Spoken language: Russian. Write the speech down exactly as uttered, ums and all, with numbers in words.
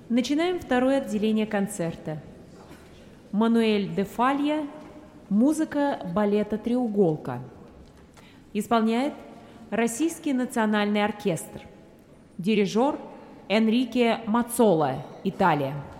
Начинаем второе отделение концерта. Мануэль де Фалья, музыка балета «Треуголка». Исполняет Российский национальный оркестр. Дирижер Энрике Маццола, Италия.